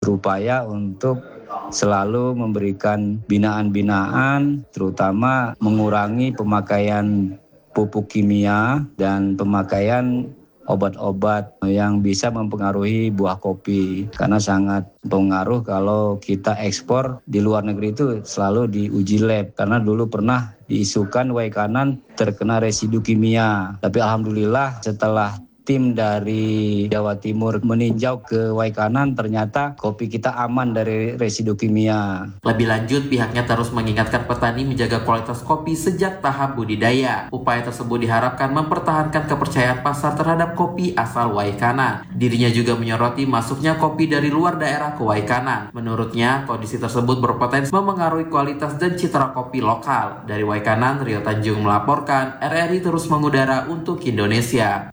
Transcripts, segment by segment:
berupaya untuk selalu memberikan binaan-binaan, terutama mengurangi pemakaian pupuk kimia dan pemakaian obat-obat yang bisa mempengaruhi buah kopi, karena sangat pengaruh kalau kita ekspor di luar negeri itu selalu diuji lab, karena dulu pernah diisukan Waikanan terkena residu kimia, tapi alhamdulillah setelah tim dari Jawa Timur meninjau ke Waikanan, ternyata kopi kita aman dari residu kimia. Lebih lanjut, pihaknya terus mengingatkan petani menjaga kualitas kopi sejak tahap budidaya. Upaya tersebut diharapkan mempertahankan kepercayaan pasar terhadap kopi asal Waikanan. Dirinya juga menyoroti masuknya kopi dari luar daerah ke Waikanan. Menurutnya, kondisi tersebut berpotensi memengaruhi kualitas dan citra kopi lokal. Dari Waikanan, Rio Tanjung melaporkan, RRI terus mengudara untuk Indonesia.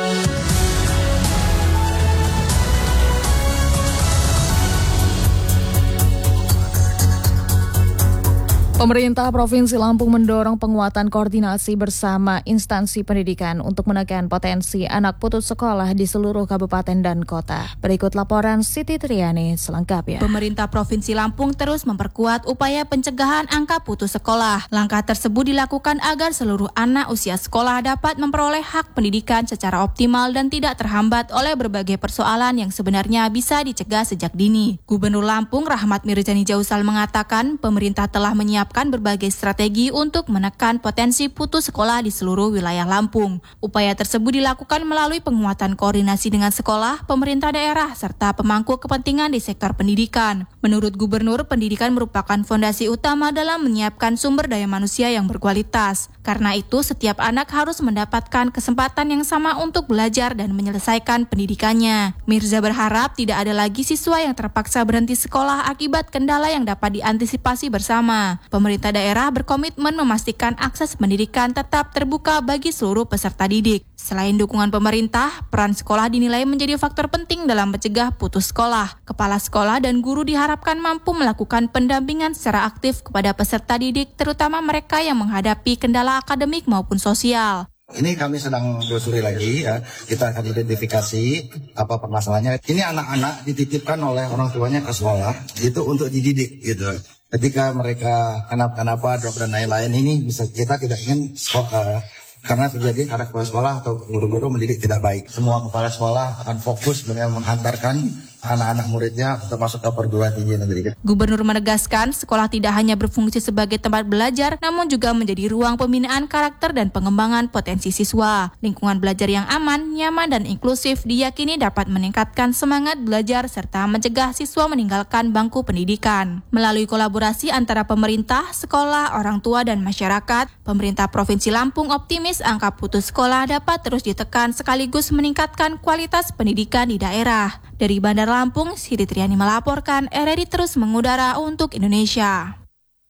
Pemerintah Provinsi Lampung mendorong penguatan koordinasi bersama instansi pendidikan untuk menekan potensi anak putus sekolah di seluruh kabupaten dan kota. Berikut laporan Siti Triani selengkapnya. Pemerintah Provinsi Lampung terus memperkuat upaya pencegahan angka putus sekolah. Langkah tersebut dilakukan agar seluruh anak usia sekolah dapat memperoleh hak pendidikan secara optimal dan tidak terhambat oleh berbagai persoalan yang sebenarnya bisa dicegah sejak dini. Gubernur Lampung Rahmat Mirzani Jausal mengatakan pemerintah telah menyiapkan berbagai strategi untuk menekan potensi putus sekolah di seluruh wilayah Lampung. Upaya tersebut dilakukan melalui penguatan koordinasi dengan sekolah, pemerintah daerah, serta pemangku kepentingan di sektor pendidikan. Menurut Gubernur, pendidikan merupakan fondasi utama dalam menyiapkan sumber daya manusia yang berkualitas. Karena itu, setiap anak harus mendapatkan kesempatan yang sama untuk belajar dan menyelesaikan pendidikannya. Mirza berharap tidak ada lagi siswa yang terpaksa berhenti sekolah akibat kendala yang dapat diantisipasi bersama. Pemerintah daerah berkomitmen memastikan akses pendidikan tetap terbuka bagi seluruh peserta didik. Selain dukungan pemerintah, peran sekolah dinilai menjadi faktor penting dalam mencegah putus sekolah. Kepala sekolah dan guru diharapkan mampu melakukan pendampingan secara aktif kepada peserta didik, terutama mereka yang menghadapi kendala akademik maupun sosial. Ini kami sedang telusuri lagi ya, kita akan identifikasi apa permasalahannya. Ini anak-anak dititipkan oleh orang tuanya ke sekolah, itu untuk dididik gitu. Ketika mereka kenapa-kenapa, drop dan lain-lain, ini bisa kita tidak ingin sekolah, karena terjadi karena kepala sekolah atau guru-guru mendidik tidak baik. Semua kepala sekolah akan fokus dengan menghantarkan anak-anak muridnya untuk masuk ke perguruan tinggi negeri. Gubernur menegaskan sekolah tidak hanya berfungsi sebagai tempat belajar, namun juga menjadi ruang pembinaan karakter dan pengembangan potensi siswa. Lingkungan belajar yang aman, nyaman, dan inklusif diyakini dapat meningkatkan semangat belajar serta mencegah siswa meninggalkan bangku pendidikan. Melalui kolaborasi antara pemerintah, sekolah, orang tua, dan masyarakat, pemerintah Provinsi Lampung optimis angka putus sekolah dapat terus ditekan sekaligus meningkatkan kualitas pendidikan di daerah. Dari Bandar Lampung, Siti Triani melaporkan, RRI terus mengudara untuk Indonesia.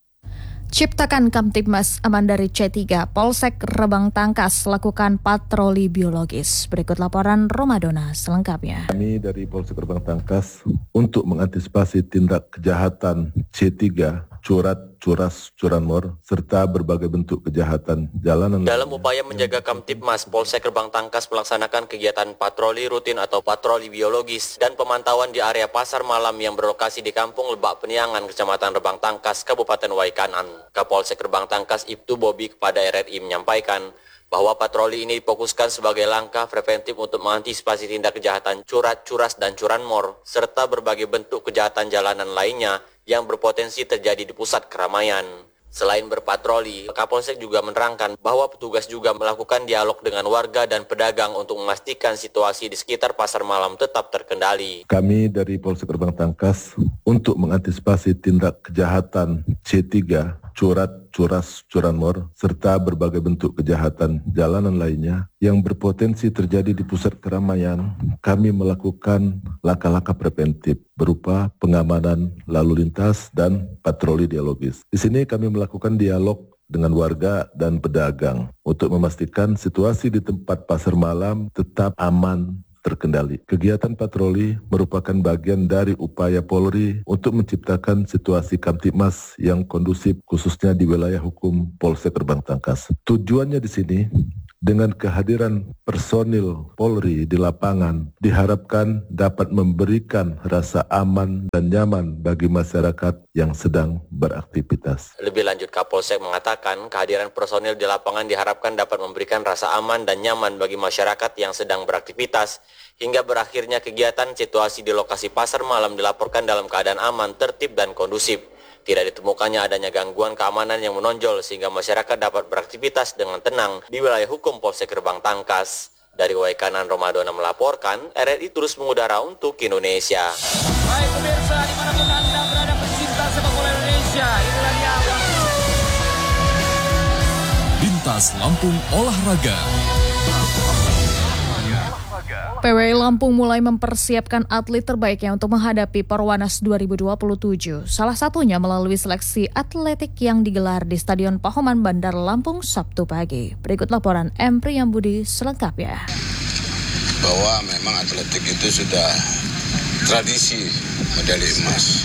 Ciptakan Kamtibmas aman dari C3, Polsek Rebang Tangkas lakukan patroli biologis. Berikut laporan Romadona selengkapnya. Kami dari Polsek Rebang Tangkas untuk mengantisipasi tindak kejahatan C3, curat, curas, curanmor, serta berbagai bentuk kejahatan jalanan. Dalam upaya menjaga Kamtibmas, Polsek Rebang Tangkas melaksanakan kegiatan patroli rutin atau patroli biologis dan pemantauan di area pasar malam yang berlokasi di Kampung Lebak Peniangan, Kecamatan Rebang Tangkas, Kabupaten Waikanan. Kapolsek Rebang Tangkas Ibtu Bobi kepada RRI menyampaikan bahwa patroli ini difokuskan sebagai langkah preventif untuk mengantisipasi tindak kejahatan curat, curas, dan curanmor, serta berbagai bentuk kejahatan jalanan lainnya yang berpotensi terjadi di pusat keramaian. Selain berpatroli, Kapolsek juga menerangkan bahwa petugas juga melakukan dialog dengan warga dan pedagang untuk memastikan situasi di sekitar pasar malam tetap terkendali. Kami dari Polsek Rebang Tangkas untuk mengantisipasi tindak kejahatan C3, curat, curas, curanmor, serta berbagai bentuk kejahatan jalanan lainnya yang berpotensi terjadi di pusat keramaian, kami melakukan langkah-langkah preventif berupa pengamanan lalu lintas dan patroli dialogis. Di sini kami melakukan dialog dengan warga dan pedagang untuk memastikan situasi di tempat pasar malam tetap aman, terkendali. Kegiatan patroli merupakan bagian dari upaya Polri untuk menciptakan situasi Kamtibmas yang kondusif khususnya di wilayah hukum Polsek Rebang Tangkas. Tujuannya di sini Dengan kehadiran personil Polri di lapangan diharapkan dapat memberikan rasa aman dan nyaman bagi masyarakat yang sedang beraktivitas. Lebih lanjut, Kapolsek mengatakan kehadiran personil di lapangan diharapkan dapat memberikan rasa aman dan nyaman bagi masyarakat yang sedang beraktivitas. Hingga berakhirnya kegiatan, situasi di lokasi pasar malam dilaporkan dalam keadaan aman, tertib dan kondusif. Tidak ditemukannya adanya gangguan keamanan yang menonjol sehingga masyarakat dapat beraktivitas dengan tenang di wilayah hukum Polsek Gerbang Tangkas. Dari Waikanan, Romadona melaporkan, RRI terus mengudara untuk Indonesia. Baik pemirsa, dimanapun Anda berada, pecinta sepak bola Indonesia, inilah dia Lintas Lampung Olahraga. PWI Lampung mulai mempersiapkan atlet terbaiknya untuk menghadapi Porwanas 2027. Salah satunya melalui seleksi atletik yang digelar di Stadion Pahoman Bandar Lampung Sabtu pagi. Berikut laporan M. Priyambudi selengkapnya. Bahwa memang atletik itu sudah tradisi medali emas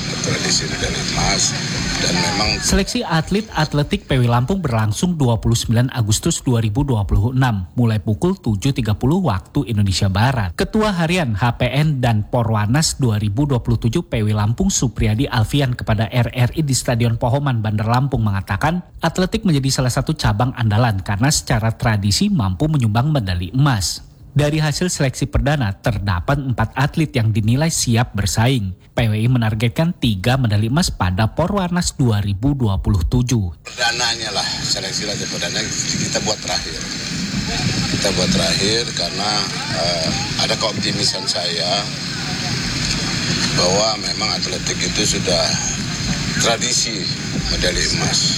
dan memang seleksi atlet atletik PW Lampung berlangsung 29 Agustus 2026 mulai pukul 7.30 waktu Indonesia Barat. Ketua Harian HPN dan Porwanas 2027 PW Lampung Supriyadi Alfian kepada RRI di Stadion Pahoman Bandar Lampung mengatakan atletik menjadi salah satu cabang andalan karena secara tradisi mampu menyumbang medali emas. Dari hasil seleksi perdana, terdapat 4 atlet yang dinilai siap bersaing. PWI menargetkan 3 medali emas pada Porwanas 2027. Perdananya lah, seleksi perdana kita buat terakhir. Kita buat terakhir karena ada keoptimisan saya bahwa memang atletik itu sudah tradisi medali emas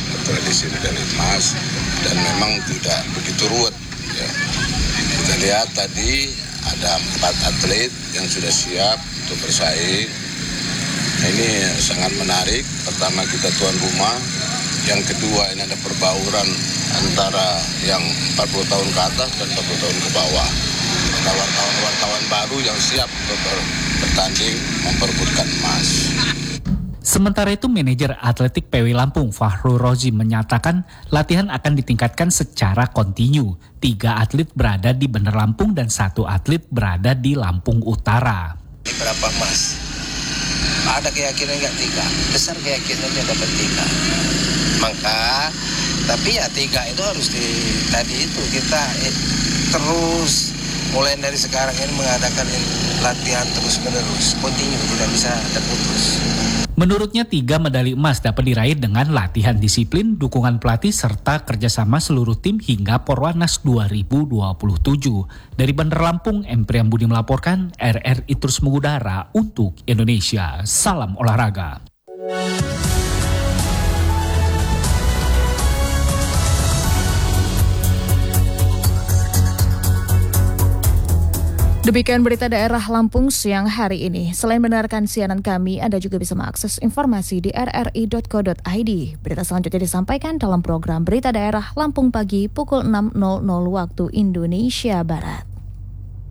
dan memang tidak begitu ruwet. Ya. Kita lihat tadi ada 4 atlet yang sudah siap untuk bersaing. Ini sangat menarik. Pertama kita tuan rumah. Yang kedua ini ada perbauran antara yang 40 tahun ke atas dan 40 tahun ke bawah. Ada wartawan baru yang siap untuk bertanding memperebutkan emas. Sementara itu, manajer atletik PW Lampung Fahrul Rozi menyatakan latihan akan ditingkatkan secara kontinu. 3 atlet berada di Bandar Lampung dan 1 atlet berada di Lampung Utara. Berapa emas? Ada keyakinan nggak 3? Besar keyakinannya dapat 3. Maka, tapi ya 3 itu harus tadi itu kita terus mulai dari sekarang ini mengadakan latihan terus menerus, kontinu, tidak bisa terputus. Menurutnya 3 medali emas dapat diraih dengan latihan disiplin, dukungan pelatih, serta kerjasama seluruh tim hingga Porwanas 2027. Dari Bandar Lampung, M. Priyambudi melaporkan, RRI terus mengudara untuk Indonesia. Salam olahraga. Demikian berita daerah Lampung siang hari ini. Selain mendengarkan siaran kami, Anda juga bisa mengakses informasi di rri.co.id. Berita selanjutnya disampaikan dalam program Berita Daerah Lampung Pagi pukul 6.00 waktu Indonesia Barat.